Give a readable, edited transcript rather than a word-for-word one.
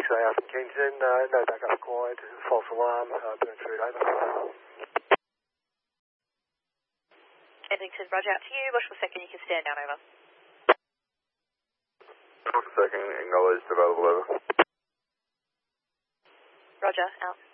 out from Kingston, no backup required, false alarm, burn food, over. Edington, roger out to you, watch for a second, you can stand down, over. Watch for a second, acknowledged, available, over. Roger, out.